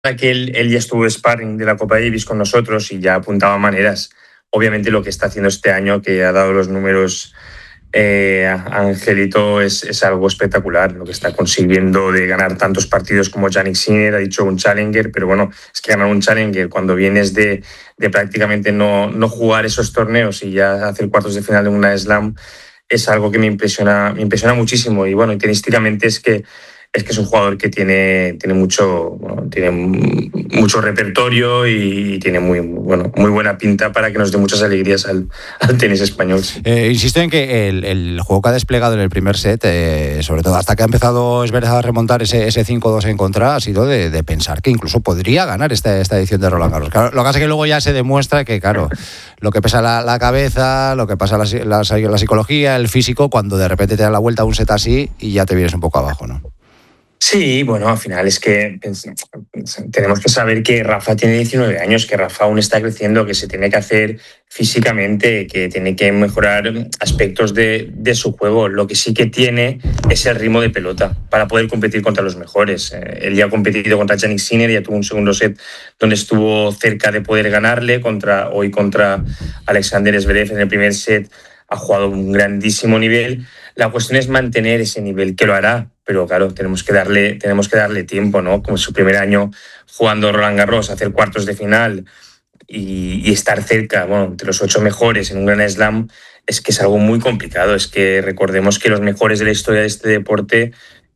que él ya estuvo de sparring de la Copa Davis con nosotros y ya apuntaba maneras. Obviamente lo que está haciendo este año, que ha dado los números Angelito, es algo espectacular. Lo que está consiguiendo de ganar tantos partidos como Jannik Sinner, ha dicho un Challenger, pero bueno, es que ganar un Challenger cuando vienes de prácticamente no jugar esos torneos y ya hacer cuartos de final de una Slam es algo que me impresiona muchísimo. Y bueno, tenísticamente es que es un jugador que tiene mucho repertorio y tiene muy buena pinta para que nos dé muchas alegrías al tenis español. Sí. Insisto en que el juego que ha desplegado en el primer set, sobre todo hasta que ha empezado Zverev a remontar ese 5-2 en contra, ha sido de pensar que incluso podría ganar esta edición de Roland Garros. Claro, lo que pasa es que luego ya se demuestra que, claro, lo que pesa la cabeza, lo que pasa la psicología, el físico, cuando de repente te da la vuelta a un set así y ya te vienes un poco abajo, ¿no? Sí, bueno, al final es que tenemos que saber que Rafa tiene 19 años, que Rafa aún está creciendo, que se tiene que hacer físicamente, que tiene que mejorar aspectos de su juego. Lo que sí que tiene es el ritmo de pelota para poder competir contra los mejores. Él ya ha competido contra Jannik Sinner, ya tuvo un segundo set donde estuvo cerca de poder ganarle, contra Alexander Zverev en el primer set. Ha jugado un grandísimo nivel. La cuestión es mantener ese nivel, que lo hará, pero claro, tenemos que darle tiempo, ¿no? Como su primer año jugando Roland Garros, hacer cuartos de final y estar cerca, bueno, entre los 8 mejores en un Grand Slam, es que es algo muy complicado. Es que recordemos que los mejores de la historia de este deporte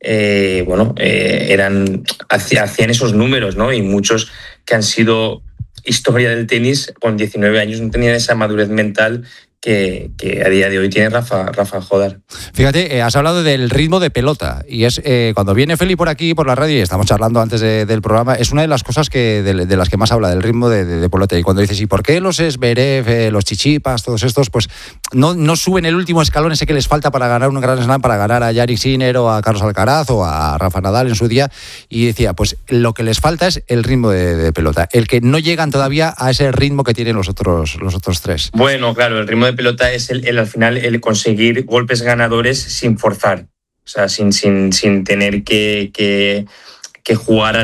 hacían esos números, ¿no? Y muchos que han sido historia del tenis con 19 años no tenían esa madurez mental que a día de hoy tiene Rafa Jodar. Fíjate, has hablado del ritmo de pelota y es cuando viene Feli por aquí, por la radio, y estamos charlando antes del programa, es una de las cosas de las que más habla, del ritmo de pelota. Y cuando dices, ¿y por qué los Zverev, los Tsitsipas, todos estos, pues no suben el último escalón ese que les falta para ganar un Grand Slam, para ganar a Jannik Sinner o a Carlos Alcaraz o a Rafa Nadal en su día? Y decía, pues lo que les falta es el ritmo de pelota, el que no llegan todavía a ese ritmo que tienen los otros tres. Bueno, claro, el ritmo de pelota es al final el conseguir golpes ganadores sin forzar, o sea, sin tener que jugar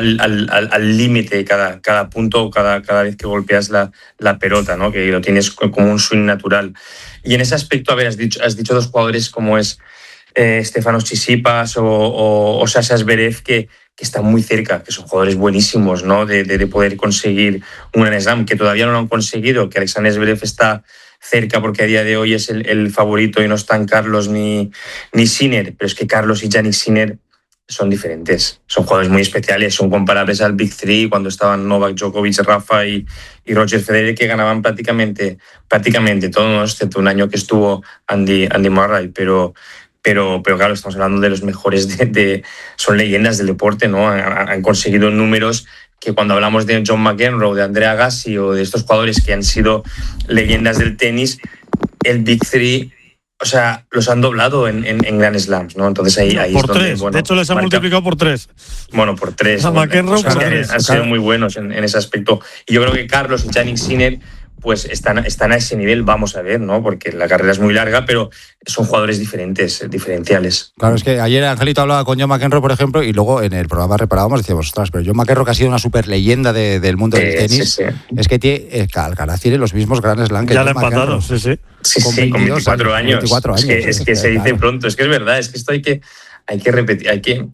al límite de cada punto o cada vez que golpeas la pelota, ¿no? Que lo tienes como un swing natural. Y en ese aspecto, a ver, has dicho dos jugadores como es Stefanos Tsitsipas o Sasha Zverev que están muy cerca, que son jugadores buenísimos, ¿no? De poder conseguir un Grand Slam, que todavía no lo han conseguido, que Alexander Zverev está cerca porque a día de hoy es el favorito y no están Carlos ni Sinner, pero es que Carlos y Jannik Sinner son diferentes, son jugadores muy especiales, son comparables al Big Three cuando estaban Novak Djokovic, Rafa y Roger Federer, que ganaban prácticamente todos, excepto un año que estuvo Andy Murray, pero claro, estamos hablando de los mejores, son leyendas del deporte, ¿no? Han conseguido números que cuando hablamos de John McEnroe, de Andre Agassi o de estos jugadores que han sido leyendas del tenis, el Big Three, o sea, los han doblado en Grand Slams, ¿no? Entonces ahí por es donde, 3, de hecho les han multiplicado por 3. Bueno, por 3. McEnroe por 3. Han sido muy buenos en ese aspecto. Y yo creo que Carlos y Jannik Sinner pues están a ese nivel, vamos a ver, ¿no? Porque la carrera es muy larga, pero son jugadores diferenciales. Claro, es que ayer Angelito hablaba con John McEnroe, por ejemplo, y luego en el programa reparábamos, decíamos, ostras, pero John McEnroe, que ha sido una super leyenda del mundo del tenis, sí. Es que Alcaraz tiene los mismos Grand Slam que ya le han empatado, sí. Con 24 años. 24 años. Es que se dice pronto, es que es verdad, es que esto hay que repetir,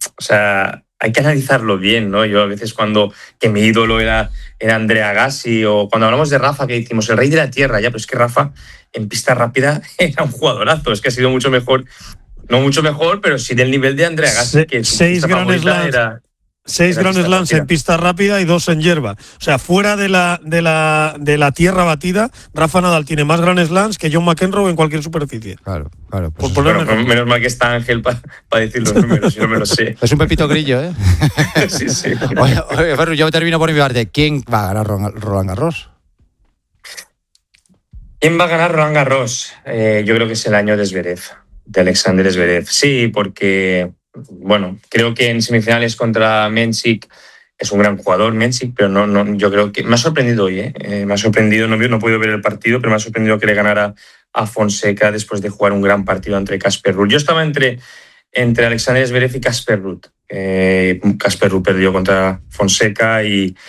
hay que analizarlo bien, ¿no? Yo a veces que mi ídolo era Andre Agassi, o cuando hablamos de Rafa, que decimos el rey de la tierra, ya, pero es que Rafa en pista rápida era un jugadorazo, es que ha sido mucho mejor, no mucho mejor, pero sí del nivel de Andre Agassi, que 6 Grand Slams. 6 Grand Slams en pista rápida y 2 en hierba. O sea, fuera de la tierra batida, Rafa Nadal tiene más Grand Slams que John McEnroe en cualquier superficie. Claro. Pues menos mal que está Ángel para decir los números, yo no me lo sé. Es un pepito grillo, ¿eh? Sí. Oye, Ferru, yo termino por mi parte. ¿Quién va a ganar Roland Garros? ¿Quién va a ganar Roland Garros? Yo creo que es el año de Zverev, de Alexander Zverev. Sí, porque bueno, creo que en semifinales contra Mensik es un gran jugador, Mensik, pero no, yo creo que me ha sorprendido hoy, me ha sorprendido, no he podido ver el partido, pero me ha sorprendido que le ganara a Fonseca después de jugar un gran partido entre Casper Ruud. Yo estaba entre entre Alexander Zverev y Casper Ruud. Casper Ruud perdió contra Fonseca y